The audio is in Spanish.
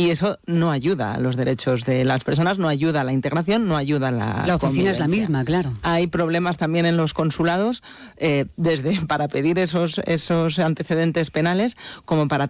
Y eso no ayuda a los derechos de las personas, no ayuda a la integración, no ayuda a la oficina es la convivencia. misma, claro. Hay problemas también en los consulados, desde para pedir esos antecedentes penales, como para